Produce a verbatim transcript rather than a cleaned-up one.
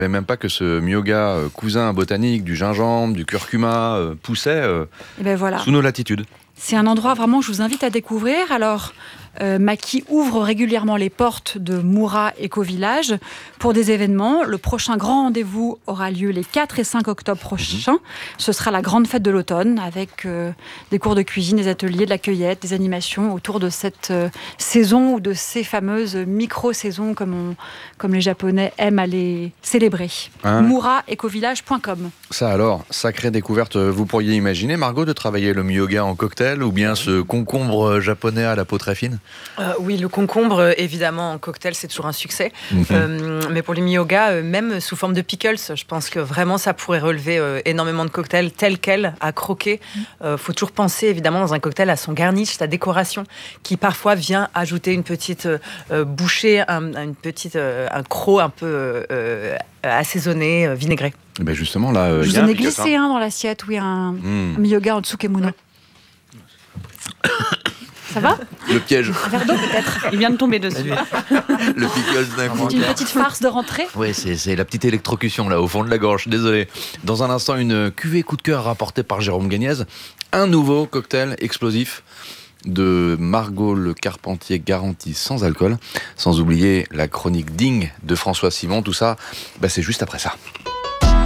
savais même pas que ce myoga euh, cousin botanique du gingembre, du curcuma euh, poussait euh, Et ben voilà. sous nos latitudes. C'est un endroit vraiment que je vous invite à découvrir. Alors, euh, Maki ouvre régulièrement les portes de Moura Éco-Village pour des événements. Le prochain grand rendez-vous aura lieu les quatre et cinq octobre prochains. Mmh. Ce sera la grande fête de l'automne avec euh, des cours de cuisine, des ateliers, de la cueillette, des animations autour de cette euh, saison ou de ces fameuses micro-saisons comme, on, comme les Japonais aiment à les célébrer. Hein? moura écovillage point com. Ça alors, sacrée découverte. Vous pourriez imaginer, Margot, de travailler le myoga en cocktail ou bien ce concombre japonais à la peau très fine? euh, Oui, le concombre, évidemment, en cocktail, c'est toujours un succès. Mm-hmm. Euh, mais pour les myoga, euh, même sous forme de pickles, je pense que vraiment, ça pourrait relever euh, énormément de cocktails tels quels, à croquer. Il euh, faut toujours penser, évidemment, dans un cocktail à son garnish, sa décoration, qui parfois vient ajouter une petite euh, bouchée, un, une petite, euh, un croc un peu euh, assaisonné, euh, vinaigré. Et ben justement, là, euh, je vous en ai glissé un dans l'assiette, oui, un, mm. un myoga en tsukemono. Ouais. Ça va? Le piège. Un verre d'eau peut-être. Il vient de tomber dessus. Le pickles d'un coup. Une petite farce de rentrée. Oui, c'est, c'est la petite électrocution là, au fond de la gorge. Désolé. Dans un instant, une cuvée coup de cœur rapportée par Jérôme Gagnez. Un nouveau cocktail explosif de Margot Le Carpentier garanti sans alcool. Sans oublier la chronique digne de François Simon. Tout ça, bah, c'est juste après ça.